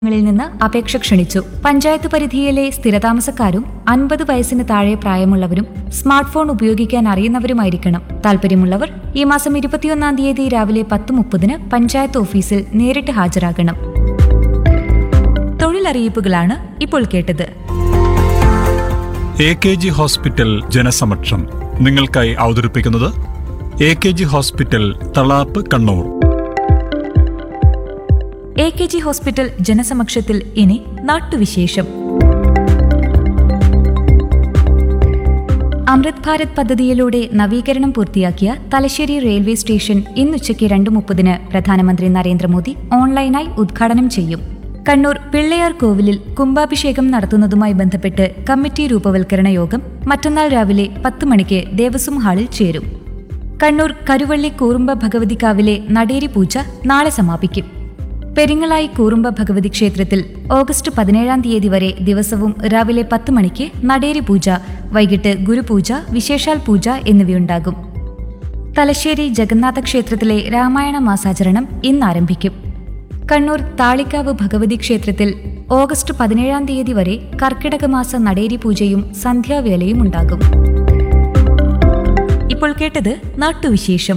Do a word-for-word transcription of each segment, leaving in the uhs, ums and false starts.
ങ്ങളിൽ നിന്ന് അപേക്ഷ ക്ഷണിച്ചു. പഞ്ചായത്ത് പരിധിയിലെ സ്ഥിരതാമസക്കാരും അൻപത് വയസ്സിന് താഴെ പ്രായമുള്ളവരും സ്മാർട്ട് ഫോൺ ഉപയോഗിക്കാൻ അറിയുന്നവരുമായിരിക്കണം. താൽപര്യമുള്ളവർ ഈ മാസം ഇരുപത്തിയൊന്നാം തീയതി രാവിലെ പത്ത് മുപ്പതിന് പഞ്ചായത്ത് ഓഫീസിൽ നേരിട്ട് ഹാജരാകണം. തൊഴിലറിയിപ്പുകളാണ് ഇപ്പോൾ കേട്ടത്. എ കെ ജി ഹോസ്പിറ്റൽ ജനസമക്ഷം നിങ്ങൾക്കായി അവതരിപ്പിക്കുന്നത് A K G hospital Thalap Kannur. A K G hospital ജനസമക്ഷത്തിൽ ഇനി നാട്ടുവിശേഷം. അമൃത് ഭാരത് പദ്ധതിയിലൂടെ നവീകരണം പൂർത്തിയാക്കിയ തലശ്ശേരി റെയിൽവേ സ്റ്റേഷൻ ഇന്നുച്ചയ്ക്ക് രണ്ട് മുപ്പതിന് പ്രധാനമന്ത്രി നരേന്ദ്രമോദി ഓൺലൈനായി ഉദ്ഘാടനം ചെയ്യും. കണ്ണൂർ പിള്ളയാർ കോവിലിൽ കുംഭാഭിഷേകം നടത്തുന്നതുമായി ബന്ധപ്പെട്ട് കമ്മിറ്റി രൂപവൽക്കരണ യോഗം മറ്റന്നാൾ രാവിലെ പത്ത് മണിക്ക് ദേവസ്വം ഹാളിൽ ചേരും. കണ്ണൂർ കരുവള്ളി കൂറുമ്പ ഭഗവതിക്കാവിലെ നടേരി പൂജ നാളെ സമാപിക്കും. പെരിങ്ങളായി കൂറുമ്പ ഭഗവതി ക്ഷേത്രത്തിൽ ഓഗസ്റ്റ് പതിനേഴാം തീയതി വരെ ദിവസവും രാവിലെ പത്ത് മണിക്ക് നടേരി പൂജ, വൈകിട്ട് ഗുരുപൂജ, വിശേഷാൽ പൂജ എന്നിവയുണ്ടാകും. തലശ്ശേരി ജഗന്നാഥ ക്ഷേത്രത്തിലെ രാമായണ മാസാചരണം ഇന്ന് ആരംഭിക്കും. കണ്ണൂർ താളിക്കാവ് ഭഗവതി ക്ഷേത്രത്തിൽ ഓഗസ്റ്റ് പതിനേഴാം തീയതി വരെ കർക്കിടക മാസ നടേരി പൂജയും സന്ധ്യാവേളയും ഉണ്ടാകും. ഇപ്പോൾ കേട്ടത് നാട്ടുവിശേഷം.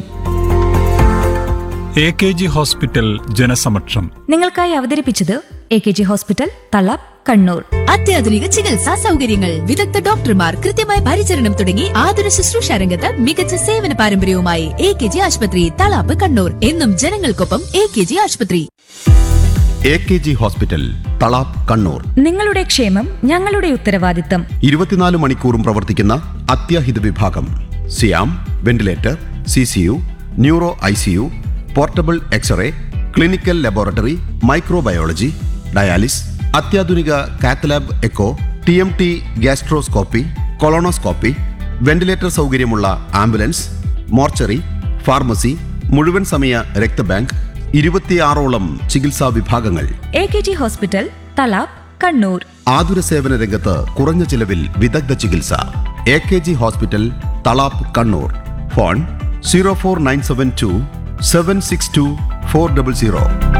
എ കെ ജി ഹോസ്പിറ്റൽ ജനസമക്ഷം നിങ്ങൾക്കായി അവതരിപ്പിച്ചത് A K G hospital Thalap Kannur. അത്യാധുനിക ചികിത്സാ സൗകര്യങ്ങൾ, വിദഗ്ധ ഡോക്ടർമാർ, കൃത്യമായ പരിചരണം തുടങ്ങി ആതുര ശുശ്രൂഷ രംഗത്ത് മികച്ച സേവന പാരമ്പര്യവുമായി എ കെ ജി ആശുപത്രി തളാപ്പ് കണ്ണൂർ. എന്നും ജനങ്ങൾക്കൊപ്പം എ കെ ജി ആശുപത്രി. A K G hospital Thalap Kannur. നിങ്ങളുടെ ക്ഷേമം ഞങ്ങളുടെ ഉത്തരവാദിത്തം. ഇരുപത്തിനാല് മണിക്കൂറും പ്രവർത്തിക്കുന്ന അത്യാഹിത വിഭാഗം, സിയാം, ventilator, C C U, neuro I C U, portable x-ray, clinical laboratory, microbiology, dialysis, അത്യാധുനിക cath lab echo, T M T, gastroscopy, colonoscopy, ventilator സൗകര്യമുള്ള ആംബുലൻസ്, മോർച്ചറി, ഫാർമസി, മുഴുവൻ സമയ രക്തബാങ്ക്, ഇരുപത്തിയാറോളം ചികിത്സാ വിഭാഗങ്ങൾ. A K G hospital Thalap Kannur. ആതുര സേവന രംഗത്ത് കുറഞ്ഞ ചിലവിൽ വിദഗ്ധ ചികിത്സ. A K G hospital Thalap Kannur. Phone zero four nine seven to seven six to four double zero.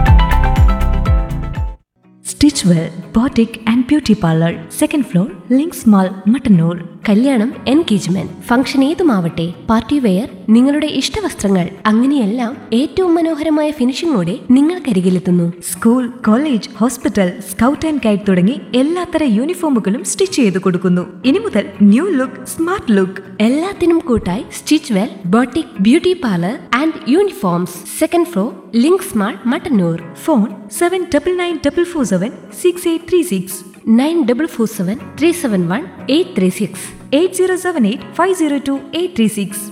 Stitch well boutique and beauty parlour, second floor, links mall, Mattannur. കല്യാണം, എൻഗേജ്മെന്റ്, ഫംഗ്ഷൻ ഏതുമാവട്ടെ, പാർട്ടി വെയർ, നിങ്ങളുടെ ഇഷ്ടവസ്ത്രങ്ങൾ, അങ്ങനെയെല്ലാം ഏറ്റവും മനോഹരമായ ഫിനിഷിംഗോടെ നിങ്ങൾക്കരികിലെത്തുന്നു. School, college, hospital, scout and guide തുടങ്ങി എല്ലാത്തര യൂണിഫോമുകളും stitch ചെയ്ത് കൊടുക്കുന്നു. ഇനി മുതൽ ന്യൂ ലുക്ക്, സ്മാർട്ട് ലുക്ക്. എല്ലാത്തിനും കൂട്ടായി stitch well boutique beauty parlour and uniforms, second floor, links mall, Mattannur. Phone seven double nine double four seven six eight three six nine double four seven three seven one eight three six eight zero seven eight five zero to eight three six.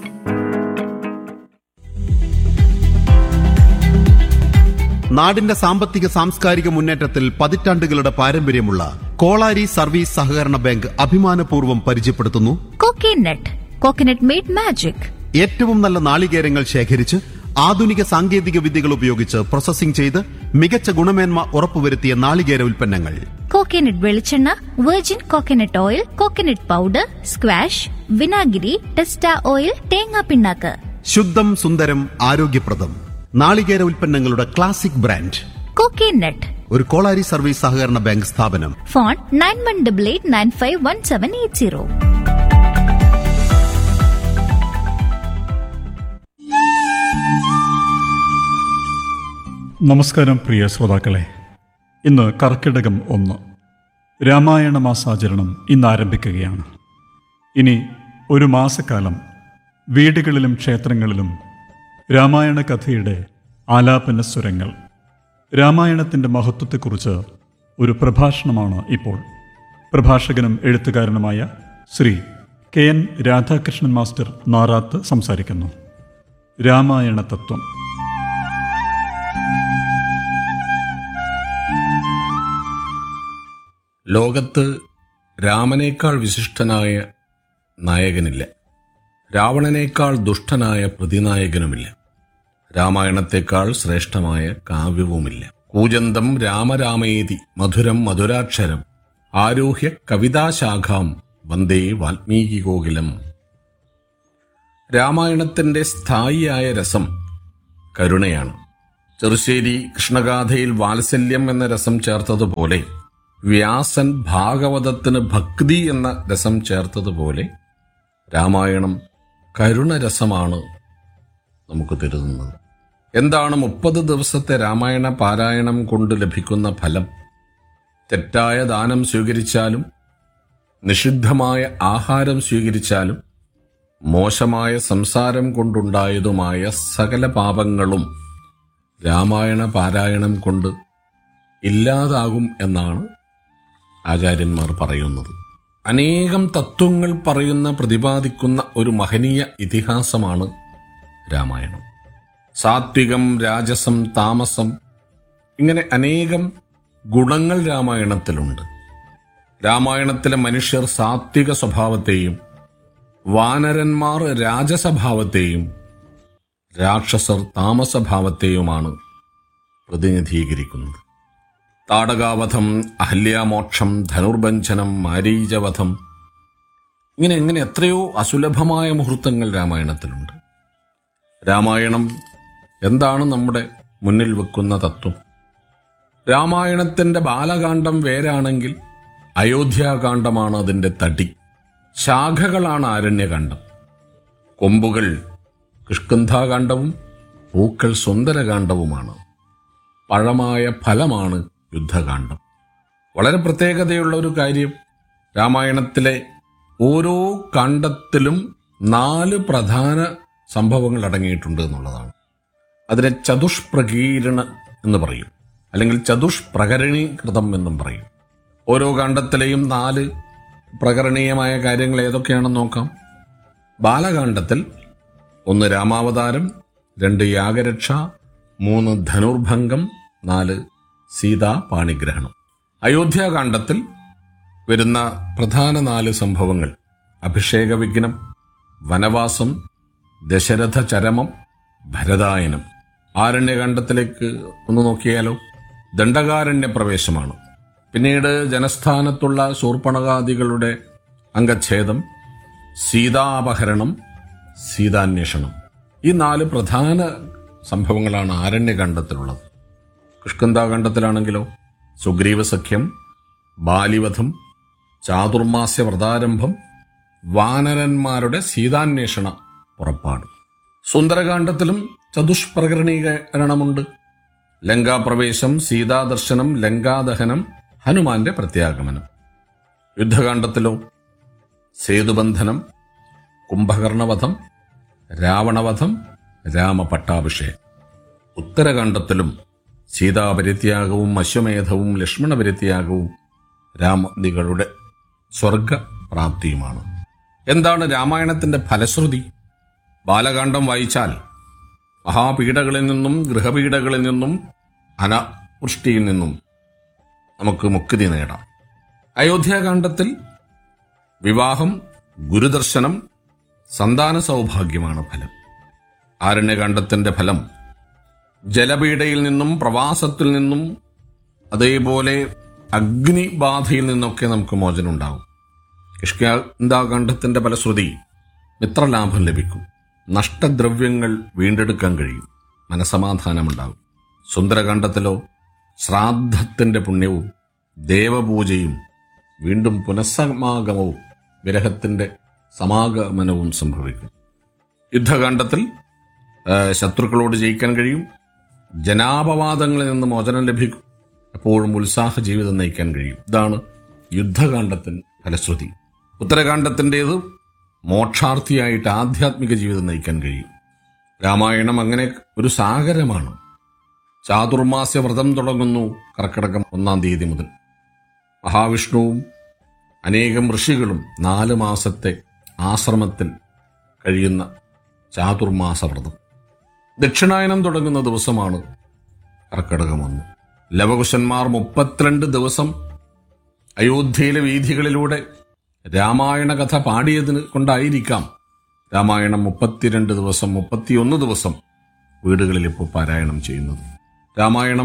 നാടിന്റെ സാമ്പത്തിക സാംസ്കാരിക മുന്നേറ്റത്തിൽ പതിറ്റാണ്ടുകളുടെ പാരമ്പര്യമുള്ള Kolari service സഹകരണ bank അഭിമാനപൂർവ്വം പരിചയപ്പെടുത്തുന്നു coconut. Coconut made magic. ഏറ്റവും നല്ല നാളികേരങ്ങൾ ശേഖരിച്ച് ആധുനിക സാങ്കേതിക വിദ്യകൾ ഉപയോഗിച്ച് പ്രോസസ്സിംഗ് ചെയ്ത് മികച്ച ഗുണമേന്മ ഉറപ്പുവരുത്തിയ നാളികേര ഉൽപ്പന്നങ്ങൾ. കോക്കനട്ട് വെളിച്ചെണ്ണ, virgin coconut oil, coconut powder, squash, വിനാഗിരി, ടെസ്റ്റ ഓയിൽ, തേങ്ങാ പിണ്ണാക്ക്. ശുദ്ധം, സുന്ദരം, ആരോഗ്യപ്രദം നാളികേര ഉൽപ്പന്നങ്ങളുടെ ക്ലാസിക് ബ്രാൻഡ് കോക്കനട്ട്. ഒരു കോളാരി സർവീസ് സഹകരണ ബാങ്ക് സ്ഥാപനം. Phone nine one double eight nine five one seven eight zero. നമസ്കാരം പ്രിയ ശ്രോതാക്കളെ. ഇന്ന് കർക്കിടകം ഒന്ന്. രാമായണ മാസാചരണം ഇന്ന് ആരംഭിക്കുകയാണ്. ഇനി ഒരു മാസക്കാലം വീടുകളിലും ക്ഷേത്രങ്ങളിലും രാമായണ കഥയുടെ ആലാപന സ്വരങ്ങൾ. രാമായണത്തിൻ്റെ മഹത്വത്തെക്കുറിച്ച് ഒരു പ്രഭാഷണമാണ് ഇപ്പോൾ. പ്രഭാഷകനും എഴുത്തുകാരനുമായ Shri K N Radhakrishnan master Narath സംസാരിക്കുന്നു. രാമായണ തത്വം. ലോകത്ത് രാമനേക്കാൾ വിശിഷ്ടനായ നായകനില്ല. രാവണനേക്കാൾ ദുഷ്ടനായ പ്രതിനായകനുമില്ല. രാമായണത്തെക്കാൾ ശ്രേഷ്ഠമായ കാവ്യവുമില്ല. കൂജന്തം രാമരാമേതി മധുരം മധുരാക്ഷരം ആരോഹ്യ കവിതാശാഖാം വന്ദേ വാൽമീകികോകിലം. രാമായണത്തിന്റെ സ്ഥായിയായ രസം കരുണയാണ്. ചെറുശ്ശേരി കൃഷ്ണഗാഥയിൽ വാത്സല്യം എന്ന രസം ചേർത്തതുപോലെ വ്യാസൻ ഭാഗവതത്തിന് ഭക്തി എന്ന രസം ചേർത്തതുപോലെ രാമായണം കരുണരസമാണ് നമുക്ക് തരുന്നത്. എന്താണ് മുപ്പത് ദിവസത്തെ രാമായണ പാരായണം കൊണ്ട് ലഭിക്കുന്ന ഫലം? തെറ്റായ ദാനം സ്വീകരിച്ചാലും നിഷിദ്ധമായ ആഹാരം സ്വീകരിച്ചാലും മോശമായ സംസാരം കൊണ്ടുണ്ടായതുമായ സകല പാപങ്ങളും രാമായണ പാരായണം കൊണ്ട് ഇല്ലാതാകും എന്നാണ് ആചാര്യന്മാർ പറയുന്നത്. അനേകം തത്വങ്ങൾ പറയുന്ന പ്രതിപാദിക്കുന്ന ഒരു മഹനീയ ഇതിഹാസമാണ് രാമായണം. സാത്വികം, രാജസം, താമസം, ഇങ്ങനെ അനേകം ഗുണങ്ങൾ രാമായണത്തിലുണ്ട്. രാമായണത്തിലെ മനുഷ്യർ സാത്വിക സ്വഭാവത്തെയും വാനരന്മാർ രാജസ്വഭാവത്തെയും രാക്ഷസർ താമസഭാവത്തെയുമാണ് പ്രതിനിധീകരിക്കുന്നത്. താടകാവധം, അഹല്യാമോക്ഷം, ധനുർഭഞ്ജനം, മാരീചവധം, ഇങ്ങനെ ഇങ്ങനെ എത്രയോ അസുലഭമായ മുഹൂർത്തങ്ങൾ രാമായണത്തിലുണ്ട്. രാമായണം എന്താണ് നമ്മുടെ മുന്നിൽ വെക്കുന്ന തത്വം? രാമായണത്തിന്റെ ബാലകാന്ഡം വേരാണെങ്കിൽ അയോധ്യാകാന്ഡമാണ് അതിന്റെ തടി. ശാഖകളാണ് ആരണ്യകാന്ഡം. കൊമ്പുകൾ കിഷ്കിന്ധാകാന്ഡവും പൂക്കൾ സുന്ദരകാന്ഡവുമാണ്. പഴമായ ഫലമാണ് യുദ്ധകാന്ഡം. വളരെ പ്രത്യേകതയുള്ള ഒരു കാര്യം, രാമായണത്തിലെ ഓരോ കാണ്ഡത്തിലും നാല് പ്രധാന സംഭവങ്ങൾ അടങ്ങിയിട്ടുണ്ട് എന്നുള്ളതാണ്. അതിനെ ചതുഷ്പ്രകീരണ എന്ന് പറയും, അല്ലെങ്കിൽ ചതുഷ്പ്രകരണീകൃതം എന്നും പറയും. ഓരോ കാണ്ഡത്തിലെയും നാല് പ്രകരണീയമായ കാര്യങ്ങൾ ഏതൊക്കെയാണെന്ന് നോക്കാം. ബാലകാണ്ഡത്തിൽ ഒന്ന് രാമാവതാരം, രണ്ട് യാഗരക്ഷ, മൂന്ന് ധനുർഭംഗം, നാല് സീതാ പാണിഗ്രഹണം. അയോധ്യാകാണ്ഡത്തിൽ വരുന്ന പ്രധാന നാല് സംഭവങ്ങൾ അഭിഷേക വിഘ്നം, വനവാസം, ദശരഥ ചരമം, ഭരതായനം. ആരണ്യകാണ്ഡത്തിലേക്ക് ഒന്ന് നോക്കിയാലോ. ദണ്ഡകാരണ്യ പ്രവേശമാണ്. പിന്നീട് ജനസ്ഥാനത്തുള്ള ശൂർപ്പണകാദികളുടെ അംഗച്ഛേദം, സീതാപഹരണം, സീതാന്വേഷണം. ഈ നാല് പ്രധാന സംഭവങ്ങളാണ് ആരണ്യകാണ്ഡത്തിലുള്ളത്. കിഷ്കിന്ധാകാണ്ഡത്തിലാണെങ്കിലോ സുഗ്രീവ സഖ്യം, ബാലിവധം, ചാതുർമാസ്യ വ്രതാരംഭം, വാനരന്മാരുടെ സീതാന്വേഷണ പുറപ്പാട്. സുന്ദരകാണ്ഡത്തിലും ചതുഷ്പ്രകരണീകരണമുണ്ട്. ലങ്കാപ്രവേശം, സീതാദർശനം, ലങ്കാദഹനം, ഹനുമാന്റെ പ്രത്യാഗമനം. യുദ്ധകാണ്ഡത്തിലോ സേതുബന്ധനം, കുംഭകർണവധം, രാവണവധം, രാമപട്ടാഭിഷേകം. ഉത്തരകാണ്ഡത്തിലും സീതാപരിത്യാഗവും അശ്വമേധവും ലക്ഷ്മണപരിത്യാഗവും രാമദികളുടെ സ്വർഗപ്രാപ്തിയുമാണ്. എന്താണ് രാമായണത്തിന്റെ ഫലശ്രുതി? ബാലകാണ്ഡം വായിച്ചാൽ മഹാപീഡകളിൽ നിന്നും ഗൃഹപീഡകളിൽ നിന്നും അനാവൃഷ്ടിയിൽ നിന്നും നമുക്ക് മുക്തി നേടാം. അയോധ്യാകാണ്ഡത്തിൽ വിവാഹം, ഗുരുദർശനം, സന്താന സൗഭാഗ്യമാണ് ഫലം. ആരണ്യകാണ്ഡത്തിന്റെ ഫലം ജലപീഡയിൽ നിന്നും പ്രവാസത്തിൽ നിന്നും അതേപോലെ അഗ്നിബാധയിൽ നിന്നൊക്കെ നമുക്ക് മോചനം ഉണ്ടാകും. കിഷ്കിന്ധാകാണ്ഡത്തിന്റെ ഫലശ്രുതി മിത്രലാഭം ലഭിക്കും, നഷ്ടദ്രവ്യങ്ങൾ വീണ്ടെടുക്കാൻ കഴിയും, മനസമാധാനമുണ്ടാകും. സുന്ദരകാണ്ഡത്തിലോ ശ്രാദ്ധത്തിന്റെ പുണ്യവും ദേവപൂജയും വീണ്ടും പുനഃസമാഗമവും വിരഹത്തിന്റെ സമാഗമനവും സംഭവിക്കും. യുദ്ധകാണ്ഡത്തിൽ ശത്രുക്കളോട് ജയിക്കാൻ കഴിയും, ജനാപവാദങ്ങളിൽ നിന്ന് മോചനം ലഭിക്കും, എപ്പോഴും ഉത്സാഹ ജീവിതം നയിക്കാൻ കഴിയും. ഇതാണ് യുദ്ധകാണ്ഡത്തിന്റെ ഫലശ്രുതി. ഉത്തരകാണ്ഡത്തിൻ്റേത് മോക്ഷാർത്ഥിയായിട്ട് ആധ്യാത്മിക ജീവിതം നയിക്കാൻ കഴിയും. രാമായണം അങ്ങനെ ഒരു സാഗരമാണ്. ചാതുർമാസ്യ വ്രതം തുടങ്ങുന്നു കർക്കിടകം ഒന്നാം തീയതി മുതൽ. മഹാവിഷ്ണുവും അനേകം ഋഷികളും നാല് മാസത്തെ ആശ്രമത്തിൽ കഴിയുന്ന ചാതുർമാസ വ്രതം. ദക്ഷിണായനം തുടങ്ങുന്ന ദിവസമാണ് കർക്കിടകം ഒന്ന്. ലവകുശന്മാർ മുപ്പത്തിരണ്ട് ദിവസം അയോധ്യയിലെ വീഥികളിലൂടെ രാമായണ കഥ പാടിയതിന് കൊണ്ടായിരിക്കാം രാമായണം മുപ്പത്തിരണ്ട് ദിവസം മുപ്പത്തിയൊന്ന് ദിവസം വീടുകളിൽ ഇപ്പോൾ പാരായണം ചെയ്യുന്നത്. രാമായണം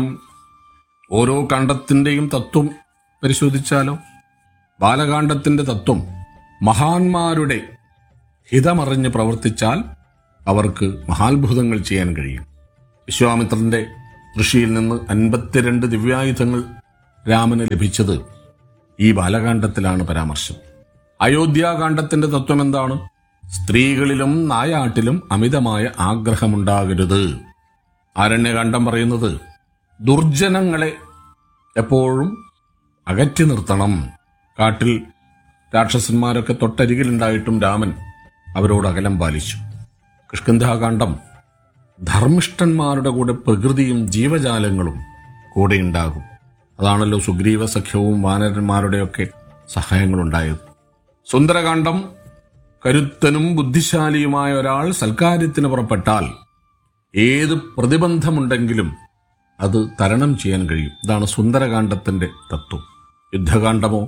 ഓരോ കാണ്ഡത്തിൻ്റെയും തത്വം പരിശോധിച്ചാലോ. ബാലകാണ്ഡത്തിന്റെ തത്വം മഹാന്മാരുടെ ഹിതമറിഞ്ഞ് പ്രവർത്തിച്ചാൽ അവർക്ക് മഹാത്ഭുതങ്ങൾ ചെയ്യാൻ കഴിയും. വിശ്വാമിത്രന്റെ ഋഷിയിൽ നിന്ന് അൻപത്തിരണ്ട് ദിവ്യായുധങ്ങൾ രാമന് ലഭിച്ചത് ഈ ബാലകാണ്ഡത്തിലാണ് പരാമർശം. അയോധ്യാകാന്ഡത്തിന്റെ തത്വം എന്താണ്? സ്ത്രീകളിലും നായാട്ടിലും അമിതമായ ആഗ്രഹമുണ്ടാകരുത്. ആരണ്യകാന്ഡം പറയുന്നത് ദുർജനങ്ങളെ എപ്പോഴും അകറ്റി നിർത്തണം. കാട്ടിൽ രാക്ഷസന്മാരൊക്കെ തൊട്ടരികിലുണ്ടായിട്ടും രാമൻ അവരോട് അകലം പാലിച്ചു. കിഷ്കിന്ധാകാന്ഡം ധർമ്മിഷ്ഠന്മാരുടെ കൂടെ പ്രകൃതിയും ജീവജാലങ്ങളും കൂടെയുണ്ടാകും. അതാണല്ലോ സുഗ്രീവ സഖ്യവും വാനരന്മാരുടെയൊക്കെ സഹായങ്ങളുണ്ടായത്. സുന്ദരകാന്ഡം കരുത്തനും ബുദ്ധിശാലിയുമായ ഒരാൾ സൽക്കാര്യത്തിന് പുറപ്പെട്ടാൽ ഏത് പ്രതിബന്ധമുണ്ടെങ്കിലും അത് തരണം ചെയ്യാൻ കഴിയും. ഇതാണ് സുന്ദരകാന്ഡത്തിന്റെ തത്വം. യുദ്ധകാന്ഡമോ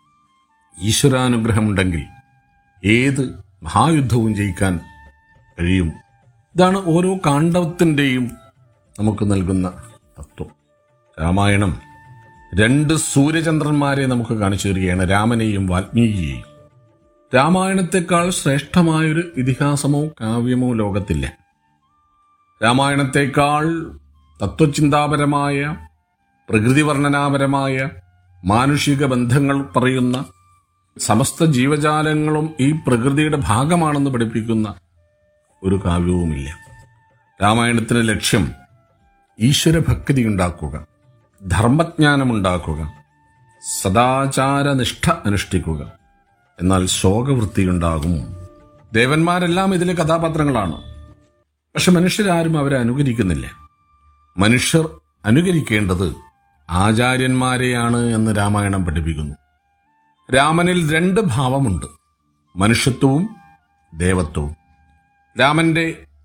ഈശ്വരാനുഗ്രഹമുണ്ടെങ്കിൽ ഏത് മഹായുദ്ധവും ജയിക്കാൻ കഴിയും. ഇതാണ് ഓരോ കാണ്ഡത്തിൻ്റെയും നമുക്ക് നൽകുന്ന തത്വം. രാമായണം രണ്ട് സൂര്യചന്ദ്രന്മാരെ നമുക്ക് കാണിച്ചു തരികയാണ്, രാമനെയും വാൽമീകിയെയും. രാമായണത്തെക്കാൾ ശ്രേഷ്ഠമായൊരു ഇതിഹാസമോ കാവ്യമോ ലോകത്തില്ല. രാമായണത്തെക്കാൾ തത്വചിന്താപരമായ, പ്രകൃതിവർണ്ണനാപരമായ, മാനുഷിക ബന്ധങ്ങൾ പറയുന്ന, സമസ്ത ജീവജാലങ്ങളും ഈ പ്രകൃതിയുടെ ഭാഗമാണെന്ന് പഠിപ്പിക്കുന്ന ഒരു കാവ്യവുമില്ല. രാമായണത്തിന്റെ ലക്ഷ്യം ഈശ്വരഭക്തി ഉണ്ടാക്കുക, ധർമ്മജ്ഞാനമുണ്ടാക്കുക, സദാചാരനിഷ്ഠ അനുഷ്ഠിക്കുക. എന്നാൽ ശോകവൃത്തിയുണ്ടാകും. ദേവന്മാരെല്ലാം ഇതിലെ കഥാപാത്രങ്ങളാണ്. പക്ഷെ മനുഷ്യരാരും അവരെ അനുകരിക്കുന്നില്ല. മനുഷ്യർ അനുകരിക്കേണ്ടത് ആചാര്യന്മാരെയാണ് എന്ന് രാമായണം പഠിപ്പിക്കുന്നു. രാമനിൽ രണ്ട് ഭാവമുണ്ട്, മനുഷ്യത്വവും ദേവത്വവും. രാമന്റെ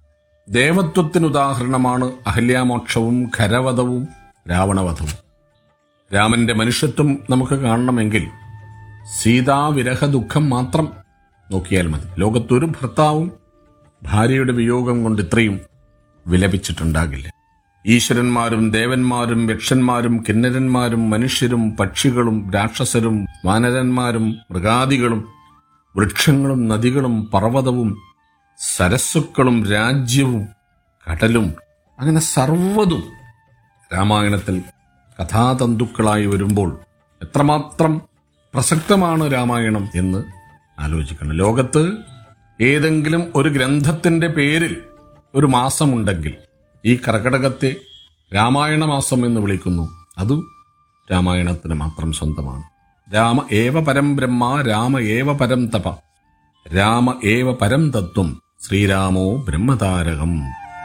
ദേവത്വത്തിനുദാഹരണമാണ് അഹല്യാമോക്ഷവും ഖരവധവും രാവണവധവും. രാമന്റെ മനുഷ്യത്വം നമുക്ക് കാണണമെങ്കിൽ സീതാവിരഹ ദുഃഖം മാത്രം നോക്കിയാൽ മതി. ലോകത്തൊരു ഭർത്താവും ഭാര്യയുടെ വിയോഗം കൊണ്ട് ഇത്രയും വിലപിച്ചിട്ടുണ്ടാകില്ല. ഈശ്വരന്മാരും ദേവന്മാരും യക്ഷന്മാരും കിന്നരന്മാരും മനുഷ്യരും പക്ഷികളും രാക്ഷസരും വാനരന്മാരും മൃഗാദികളും വൃക്ഷങ്ങളും നദികളും പർവ്വതവും സരസ്സുക്കളും രാജ്യവും കടലും, അങ്ങനെ സർവ്വതും രാമായണത്തിൽ കഥാതന്തുക്കളായി വരുമ്പോൾ എത്രമാത്രം പ്രസക്തമാണ് രാമായണം എന്ന് ആലോചിക്കണം. ലോകത്ത് ഏതെങ്കിലും ഒരു ഗ്രന്ഥത്തിന്റെ പേരിൽ ഒരു മാസമുണ്ടെങ്കിൽ ഈ കർക്കടകത്തെ രാമായണ മാസം എന്ന് വിളിക്കുന്നു. അതും രാമായണത്തിന് മാത്രം സ്വന്തമാണ്. രാമ ഏവ പരം ബ്രഹ്മ രാമ ഏവ പരം തപ രാമ ഏവ പരം തത്വം ശ്രീരാമോ ബ്രഹ്മതാരകം.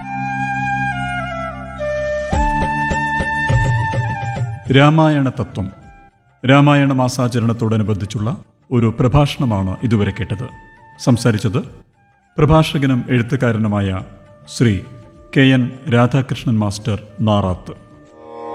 രാമായണ തത്വം. രാമായണ മാസാചരണത്തോടനുബന്ധിച്ചുള്ള ഒരു പ്രഭാഷണമാണ് ഇതുവരെ കേട്ടത്. സംസാരിച്ചത് പ്രഭാഷകനും എഴുത്തുകാരനുമായ Shri K N Radhakrishnan master Narath.